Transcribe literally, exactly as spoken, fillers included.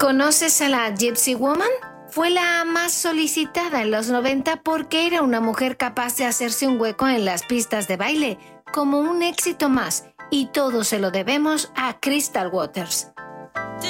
¿Conoces a la Gypsy Woman? Fue la más solicitada en los noventa porque era una mujer capaz de hacerse un hueco en las pistas de baile, como un éxito más, y todo se lo debemos a Crystal Waters.